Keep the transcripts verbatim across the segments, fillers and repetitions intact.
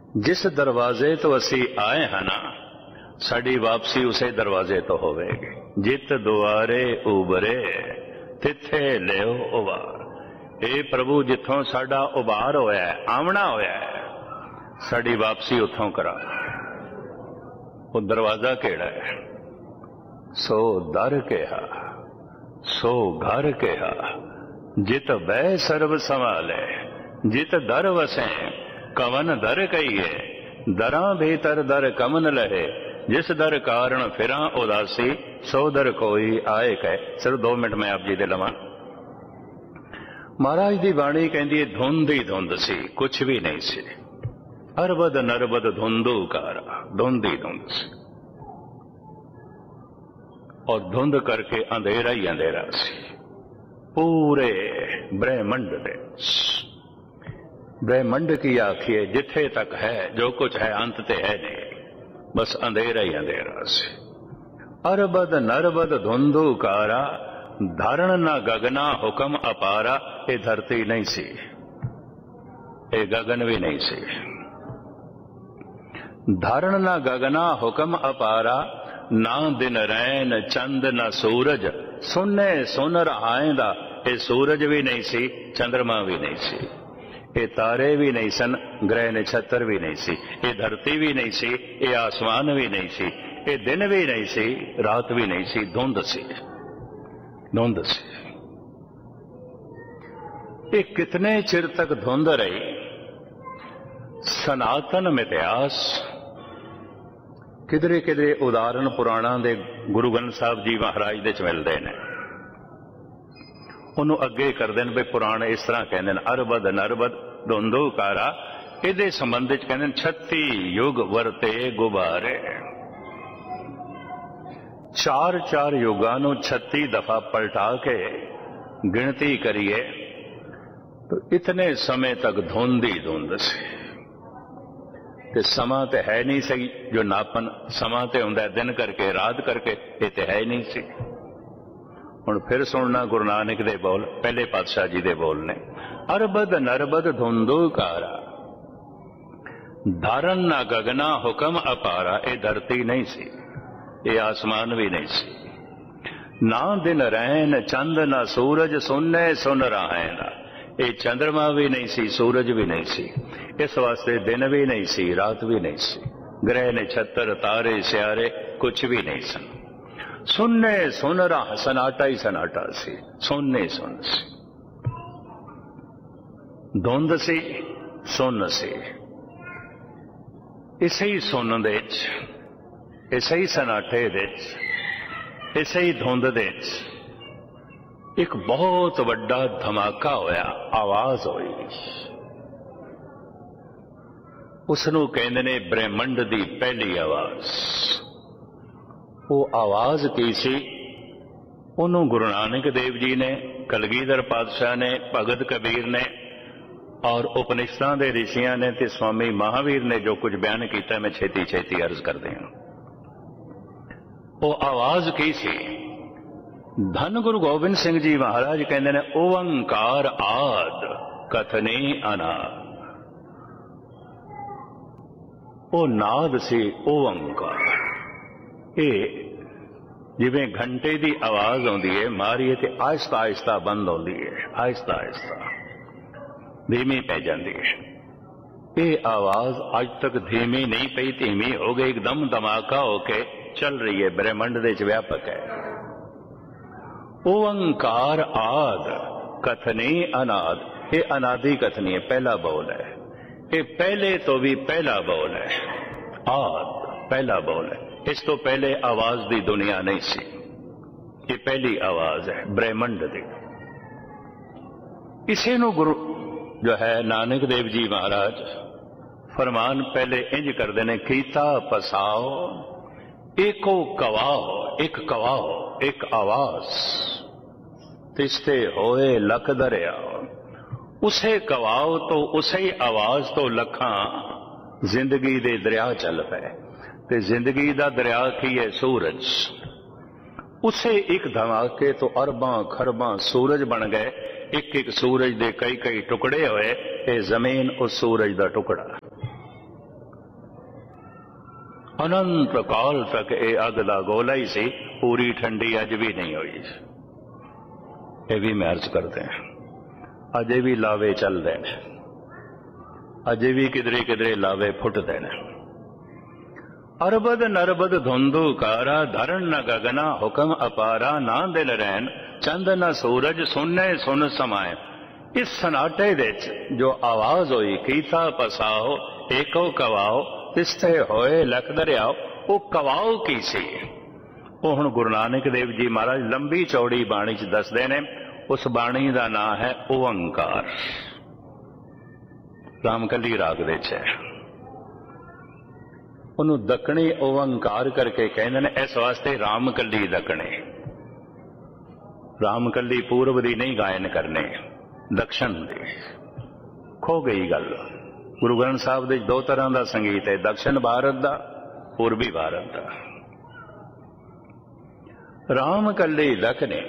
जिस दरवाजे तो असी आए हैं ना, साड़ी वापसी उसे दरवाजे तो होवेगी। जित दुआरे उबरे तिथे लियो उबार। ए प्रभु, जिथों साडा उबार होया है, आमना होया है, साड़ी वापसी उथों करा। वो दरवाजा केड़ा है? सो दर केहा, सो घर केहा। जित बह सर्व संभाले, जित दर वसे कवन दर कहिए। दरा भीतर दर कमन लहे, जिस दर कारण फिरा उदासी। सो दर कोई आए कह। सिर्फ दो मिनट में आप जी दे लवां। महाराज दी बाणी कहती है, धुंध ही धुंध सी, कुछ भी नहीं सी। अरबद नरबद धुंधू कारा, धुंध ही धुंध सी। और धुंध करके अंधेरा ही अंधेरा सी पूरे ब्रह्मंड दे। ब्रह्मंड की आखिए जिथे तक है, जो कुछ है अंत ते है नहीं, बस अंधेरा ही अंधेरा सी। अरबद नरबद धुंधु कारा, धारण न गगना हुक्म अपारा। ये धरती नहीं सी, ये गगन भी नहीं सी। धारण न गगना हुक्म अपारा, ना दिन रैन चंद न सूरज। सुने सुन रहाएंदा, ये सूरज भी नहीं सी, चंद्रमा भी नहीं सी, ये तारे भी नहीं सन, ग्रह नक्षत्र भी नहीं सी, ये धरती भी नहीं सी, ये आसमान भी नहीं सी, ये दिन भी नहीं सी, रात भी नहीं सी, धुंध सी, धुंध सी। ये कितने चिर तक धुंध रही? सनातन मिथ्यास। किधरे किधरे उदाहरण पुराणा दे गुरु ग्रंथ साहब जी महाराज दे च मिलते हैं। ਉਹਨੂੰ ਅੱਗੇ ਕਰਦੇ ਨੇ ਵੀ ਪੁਰਾਣੇ ਇਸ ਤਰ੍ਹਾਂ ਕਹਿੰਦੇ ਨੇ, ਅਰਬਦ ਨਰਬਦ ਧੁੰਧੂ ਕਾਰਾ। ਇਹਦੇ ਸੰਬੰਧ ਵਿੱਚ ਕਹਿੰਦੇ ਨੇ, ਛੱਤੀ ਯੁਗ ਵਰਤੇ ਗੁਬਾਰੇ। ਚਾਰ ਚਾਰ ਯੁਗਾਂ ਨੂੰ ਛੱਤੀ ਦਫਾ ਪਲਟਾ ਕੇ ਗਿਣਤੀ ਕਰੀਏ ਤਾਂ ਇਤਨੇ ਸਮੇਂ ਤੱਕ ਧੁੰਧ ਹੀ ਧੁੰਧ ਸੀ। ਤੇ ਸਮਾਂ ਤੇ ਹੈ ਨਹੀਂ ਸਹੀ ਜੋ ਨਾਪਨ। ਸਮਾਂ ਤੇ ਹੁੰਦਾ ਦਿਨ ਕਰਕੇ ਰਾਤ ਕਰਕੇ, ਇਹ ਤੇ ਹੈ ਨਹੀਂ ਸੀ। ਹੁਣ ਫਿਰ ਸੁਣਨਾ ਗੁਰੂ ਨਾਨਕ ਦੇ ਬੋਲ, ਪਹਿਲੇ ਪਾਤਸ਼ਾਹ ਜੀ ਦੇ ਬੋਲ ਨੇ। ਅਰਬਦ ਨਰਬਦ ਧੁੰਧੂ ਕਾਰਾ, ਧਾਰਨ ਨਾ ਗਗਨਾ ਹੁਕਮ ਅਪਾਰਾ। ਇਹ ਧਰਤੀ ਨਹੀਂ ਸੀ, ਇਹ ਆਸਮਾਨ ਵੀ ਨਹੀਂ ਸੀ। ਨਾ ਦਿਨ ਰਹਿਣ ਚੰਦ ਨਾ ਸੂਰਜ, ਸੁਨੇ ਸੁਨ ਰਾਹੈਨਾ। ਇਹ ਚੰਦਰਮਾ ਵੀ ਨਹੀਂ ਸੀ, ਸੂਰਜ ਵੀ ਨਹੀਂ ਸੀ। ਇਸ ਵਾਸਤੇ ਦਿਨ ਵੀ ਨਹੀਂ ਸੀ, ਰਾਤ ਵੀ ਨਹੀਂ ਸੀ। ਗ੍ਰਹਿ ਨਛੱਤਰ ਤਾਰੇ ਸਿਆਰੇ ਕੁਛ ਵੀ ਨਹੀਂ ਸਨ। सुनने सुन रहा, सनाटा ही सनाटा सी, सुनने सुन सी। धुंध सी, सुन सी। इसे ही सुन दे, इसे ही सनाटे दे, इसे ही धुंध दे एक बहुत वड्डा धमाका होया, आवाज होई। उसनू कहंदे ने ब्रह्मंड दी पहली आवाज। वो आवाज की सी? उन्होंने गुरु नानक देव जी ने, कलगीधर पातशाह ने, भगत कबीर ने और उपनिषदां दे ऋषियां ने ते स्वामी महावीर ने जो कुछ बयान किया, मैं छेती छेती अर्ज कर दें। वो आवाज की सी? धन गुरु गोबिंद सिंह जी महाराज कहते हैं, ओंकार आद कथनी अनाद। वो नाद सी, ओंकार। ये जिवें घंटे की आवाज आती है, मारीए तो आहिस्ता आहिस्ता बंद होती है, आहिस्ता आहिस्ता धीमी पै जाती है। ये आवाज अज तक धीमी नहीं पई, धीमी हो गई, एकदम धमाका होके चल रही है, ब्रह्मंड दे व्यापक है। ओंकार आद कथनी अनाद। ये अनादि कथनी है, पहला बोल है। ये पहले तो भी पहला बोल है, आद पहला बोल है। इस तो पहले आवाज दी दुनिया नहीं सी, ये पहली आवाज है ब्रह्मंड दी। इसे नु गुरु जो है नानक देव जी महाराज फरमान पहले इंज करते ने, कीता पसाओ एको कवाहो। एक कवाहो, एक आवाज। तिस्ते होए लख दरिया। उसे कवाओ तो उसे आवाज तो लखा जिंदगी दे दरिया चल पे। ते जिंदगी दा दरिया की है सूरज। उसे एक धमाके तो अरबां खरबां सूरज बन गए। एक एक सूरज दे कई कई टुकड़े हुए, ये जमीन उस सूरज दा टुकड़ा। अनंत काल तक ये अग का गोला ही सी, पूरी ठंडी अज भी नहीं हुई। ये भी मैं अर्ज करते हैं, अजे भी लावे चलते हैं, अजे भी किधरे किधरे लावे फुटते हैं। अरबद नरबद धुंधु कारा, धरण न गगना हुक्म अपारा, ना दिल रैन चंद न सूरज, सुनने सुन समाए। इस सनाटे विच जो आवाज हुई, कीता पसाओ एको कवाओ, तिस्थे होए लख दरियाओ, वो कवाओ की सी। वो हुण गुरु नानक देव जी महाराज लंबी चौड़ी बाणी च दसदे ने। उस बाणी का नाम है ओंकार। रामकली राग दे च है। उन्होंने दकणी ओंकार करके कहते हैं, इस वास्ते रामकली दकणे। रामकली पूर्व दी नहीं गायन करने, दक्षिण दी। खो गई गल। गुरु ग्रंथ साहब दे दो तरह का संगीत है, दक्षिण भारत का, पूर्वी भारत का। रामकली दकणे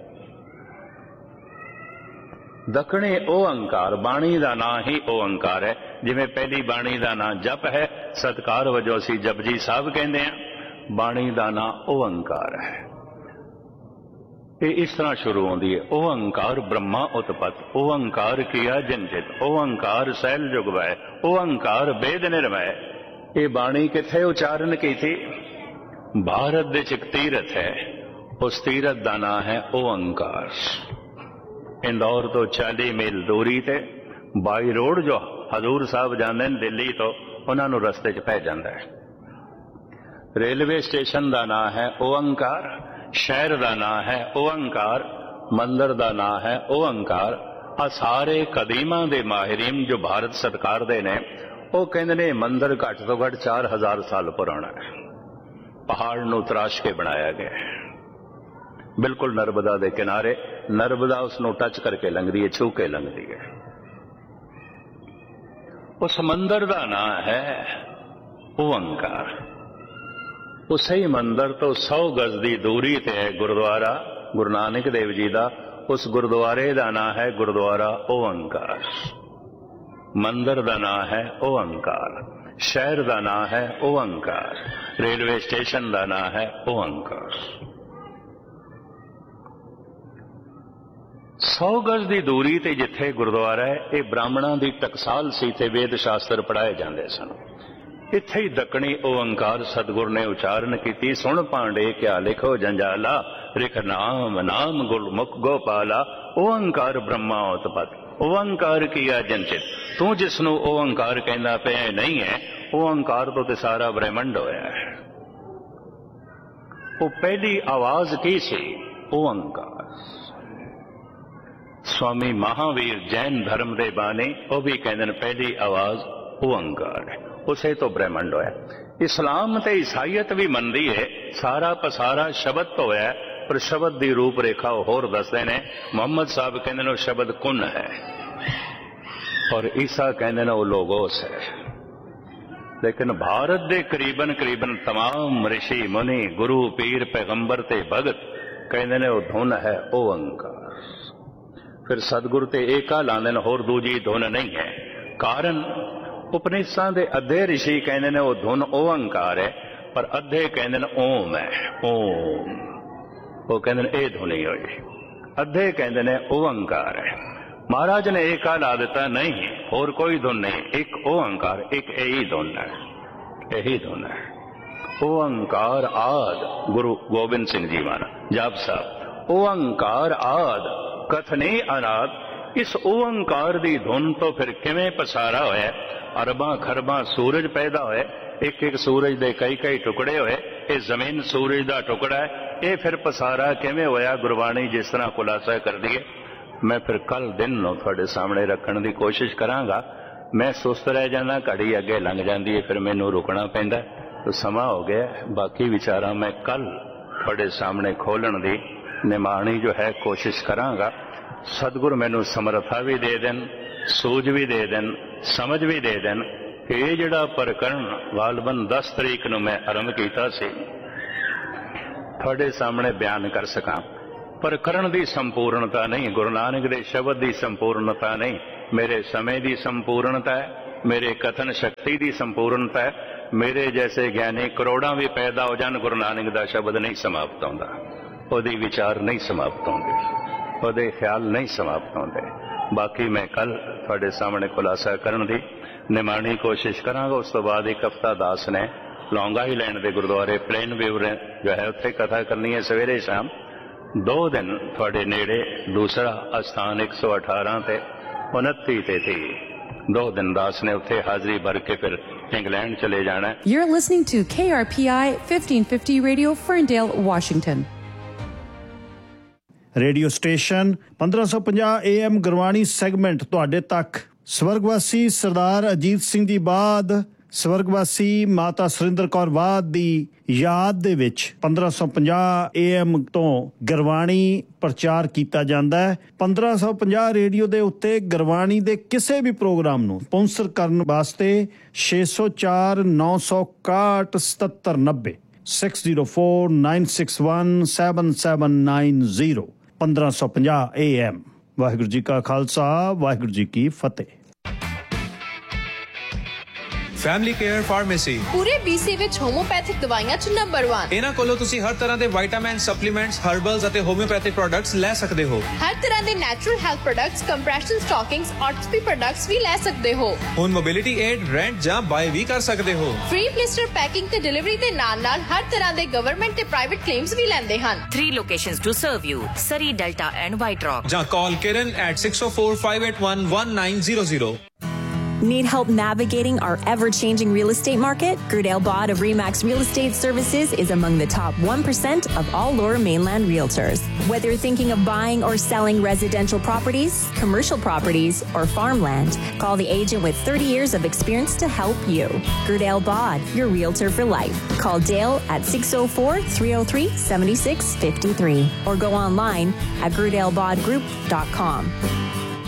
दखणे ओंकार, बाणी का नाम ही ओंकार है। जिवें पहली बाणी का नाम जप है, सत्कार वजों असीं जपजी साहब कहते हैं, बाणी का नाम ओंकार है। ये इस तरह शुरू होती है, ओंकार ब्रह्मा उत्पत, ओंकार किया जंजित, ओंकार सैल जुगवै, ओंकार वेद निर्मय। ये बाणी किथे उच्चारण की थी? भारत दे एक तीरथ है, उस तीरथ का नाम है ओंकार। इंदौर तो चाली मील दूरी ते बाई रोड जो हजूर साहब जाते हैं दिल्ली तो, उन्होंने रस्ते च पै जाता है। रेलवे स्टेशन का नाम है ओंकार, शहर का नाम है ओंकार, मंदिर का नाम है ओंकार। आ सारे कदीमा दे माहिरीन जो भारत सरकार दे ने, वो कहते ने मंदिर घट तो घट चार हजार साल पुराना है। पहाड़ नूं तराश के बनाया गया है, बिल्कुल नर्मदा के किनारे। नर्मदा उसनों टच करके लंघदी है, छू के लंघदी है। उस मंदिर का नाम है ओंकार। उस ही मंदिर तो सौ गज की दूरी ते है गुरुद्वारा गुरु नानक देव जी का। उस गुरुद्वारे का नाम है गुरुद्वारा ओंकार। मंदिर का नाम है ओंकार, शहर का नाम है ओंकार, रेलवे स्टेशन का नाम है ओंकार। सौ गज की दूरी ते जिथे गुरुद्वारा है, ये ब्राह्मणों की टकसाल सी ते वेद शास्त्र पढ़ाए जाते सन। इत्थे ही दकणी ओंकार सतगुर ने उच्चारण की। सुन पांडे क्या लिखो जंजाला, रिख नाम नाम गुरमुख गोपाला, ओंकार ब्रह्मा उत्पत, ओंकार किया जंचित। तू जिसनों ओंकार कहना पे नहीं है, ओंकार तो ते सारा ब्रह्मंड होया है। वो पहली आवाज की सी? ओंकार। स्वामी महावीर जैन धर्म दे बानी, वो भी कहते पहली आवाज ओंकार है, उसे तो ब्रह्मंड होया। इस्लाम ते ईसाईयत भी मनदी है सारा पसारा शब्द तो है, पर शब्द की रूपरेखा होर दसदे ने। मोहम्मद साहब कहते वो शब्द कुन है, और ईसा कहते वो लोगोस है। लेकिन भारत दे करीबन करीबन तमाम ऋषि मुनि गुरु पीर पैगंबर ते भगत कहते ने वो धुन है ओंकार। फिर सतगुरु ते एका लांदे ने, होर दूजी धुन नहीं है। कारण उपनिषदां दे अद्धे ऋषि कहते ने वो धुन ओंकार है, पर अद्धे कहते ने ओम है, ओम। वो कहते ने ए धुन ही होई। अद्धे कहते ने ओंकार है। महाराज ने एका ला दिता, नहीं और कोई धुन नहीं, एक ओंकार, एक यही धुन है, यही धुन है। ओंकार आद गुरु गोबिंद सिंह जी महाराज जाप साहब, ओंकार आद कथने अनाद। इस ओंकार दी धुन तो फिर किवें पसारा होया? अरबां खरबां सूरज पैदा होए, एक एक सूरज दे कई कई टुकड़े होए। ये जमीन सूरज दा टुकड़ा है, ये फिर पसारा किवें होया? गुरबाणी जिस तरह खुलासा कर दिए। मैं फिर कल दिन नूं तुहाडे सामने रखण दी कोशिश करांगा। मैं सुस्त रह जाना, घड़ी अगे लंघ जाती है, फिर मैनूं रुकना पैंदा। तो समा हो गया, बाकी विचारा मैं कल तुहाडे सामने खोलण दी निमाणी जो है कोशिश करांगा। सतगुरु मैनू समर्था भी दे देन, सूझ भी दे देन, समझ भी दे देन कि ये जिहड़ा प्रकरण वालबन दस तरीक नूं मैं आरंभ कीता सी, तुहाडे सामने बयान कर सकां। प्रकरण की संपूर्णता नहीं, गुरु नानक दे शब्द की संपूर्णता नहीं, मेरे समय की संपूर्णता है, ਮੇਰੇ ਕਥਨ ਸ਼ਕਤੀ ਦੀ ਸੰਪੂਰਨਤਾ ਹੈ। ਮੇਰੇ ਜੈਸੇ ਗਿਆਨੀ ਕਰੋੜਾਂ ਵੀ ਪੈਦਾ ਹੋ ਜਾਣ, ਗੁਰੂ ਨਾਨਕ ਦਾ ਸ਼ਬਦ ਨਹੀਂ ਸਮਾਪਤ ਹੁੰਦਾ, ਉਹਦੇ ਵਿਚਾਰ ਨਹੀਂ ਸਮਾਪਤ ਹੁੰਦੇ, ਉਹਦੇ ਖਿਆਲ ਨਹੀਂ ਸਮਾਪਤ ਹੁੰਦੇ। ਬਾਕੀ ਮੈਂ ਕੱਲ ਤੁਹਾਡੇ ਸਾਹਮਣੇ ਖੁਲਾਸਾ ਕਰਨ ਦੀ ਨਿਮਾਣੀ ਕੋਸ਼ਿਸ਼ ਕਰਾਂਗਾ। ਉਸ ਤੋਂ ਬਾਅਦ ਇੱਕ ਹਫ਼ਤਾ ਦਾਸ ਨੇ ਲੌਂਗਾ ਆਈਲੈਂਡ ਦੇ ਗੁਰਦੁਆਰੇ ਪਲੇਨ ਵਿਊ ਜੋ ਹੈ ਉੱਥੇ ਕਥਾ ਕਰਨੀ ਹੈ ਸਵੇਰੇ ਸ਼ਾਮ। ਦੋ ਦਿਨ ਤੁਹਾਡੇ ਨੇੜੇ ਦੂਸਰਾ ਅਸਥਾਨ ਇੱਕ ਸੌ ਅਠਾਰਾਂ ਤੇ ਉਨੱਤੀ ਤੇ ਤੀਹ, ਦੋ ਦਿਨ ਦਾਸ ਨੇ ਉੱਥੇ ਹਾਜ਼ਰੀ ਭਰ ਕੇ ਫਿਰ ਇੰਗਲੈਂਡ ਚਲੇ ਜਾਣਾ। You're listening to K R P I fifteen fifty Radio, Ferndale, Washington. Radio station ਪੰਦਰਾਂ ਸੌ ਪੰਜਾਹ ਏ ਐਮ ਗੁਰਬਾਣੀ ਸੈਗਮੈਂਟ ਤੁਹਾਡੇ ਤੱਕ। ਸਵਰਗਵਾਸੀ ਸਰਦਾਰ ਅਜੀਤ ਸਿੰਘ ਦੀ ਬਾਦ ਸਵਰਗਵਾਸੀ ਮਾਤਾ ਸੁਰਿੰਦਰ ਕੌਰ ਬਾਦ ਦੀ ਯਾਦ ਦੇ ਵਿੱਚ ਪੰਦਰਾਂ ਸੌ ਪੰਜਾਹ ਏ ਐਮ ਤੋਂ ਗੁਰਬਾਣੀ ਪ੍ਰਚਾਰ ਕੀਤਾ ਜਾਂਦਾ ਹੈ। ਪੰਦਰਾਂ ਸੌ ਪੰਜਾਹ ਰੇਡੀਓ ਦੇ ਉੱਤੇ ਗੁਰਬਾਣੀ ਦੇ ਕਿਸੇ ਵੀ ਪ੍ਰੋਗਰਾਮ ਨੂੰ ਸਪਾਂਸਰ ਕਰਨ ਵਾਸਤੇ ਛੇ ਸੌ ਚਾਰ ਨੌ ਸੌ ਇਕਾਹਠ ਸਤੱਤਰ ਨੱਬੇ six zero four nine six one seven seven nine zero ਪੰਦਰਾਂ ਸੌ ਪੰਜਾਹ ਏ ਐਮ। ਵਾਹਿਗੁਰੂ ਜੀ ਕਾ ਖਾਲਸਾ, ਵਾਹਿਗੁਰੂ ਜੀ ਕੀ ਫਤਿਹ। ਫੈਮਿਲੀ ਕੇਅਰ ਫਾਰਮੇਸੀ ਪੂਰੇ ਬੀਸੀ ਵਿੱਚ ਹੋਮੋਪੈਥਿਕ ਦਵਾਈਆਂ ਚ ਨੰਬਰ ਇੱਕ। ਇਹਨਾਂ ਕੋਲੋਂ ਤੁਸੀਂ ਹਰ ਤਰ੍ਹਾਂ ਦੇ ਵਿਟਾਮਿਨ, ਸਪਲੀਮੈਂਟਸ, ਹਰਬਲਸ ਅਤੇ ਹੋਮਿਓਪੈਥਿਕ ਪ੍ਰੋਡਕਟਸ ਲੈ ਸਕਦੇ ਹੋ। ਹਰ ਤਰ੍ਹਾਂ ਦੇ natural health products, compression ਸਟਾਕਿੰਗਸ, ਆਰਥੋਪੀ products ਵੀ ਲੈ ਸਕਦੇ ਹੋ। ਹੁਣ ਮੋਬਿਲਿਟੀ ਏਡ, ਰੈਂਟ ਜਾਂ ਬਾਏ ਵੀ ਕਰ ਸਕਦੇ ਹੋ। ਫ੍ਰੀ ਪਲਿਸਟਰ ਪੈਕਿੰਗ ਤੇ ਡਿਲੀਵਰੀ ਦੇ ਨਾਲ ਨਾਲ ਹਰ ਤਰ੍ਹਾਂ ਦੇ ਗਵਰਨਮੈਂਟ ਤੇ ਪ੍ਰਾਈਵੇਟ ਕਲੇਮਸ ਵੀ ਲੈਂਦੇ ਹਨ। Three locations to serve you: Surrey, Delta and White Rock. ਜਾਂ ਕਾਲ Kiran at six oh four, five eight one, one nine zero zero. Need help navigating our ever-changing real estate market? Gerdale Bod of Remax Real Estate Services is among the top one percent of all Lower Mainland realtors. Whether you're thinking of buying or selling residential properties, commercial properties, or farmland, call the agent with thirty years of experience to help you. Gerdale Bod, your realtor for life. Call Dale at six oh four, three oh three, seven six five three or go online at gerdale bod group dot com.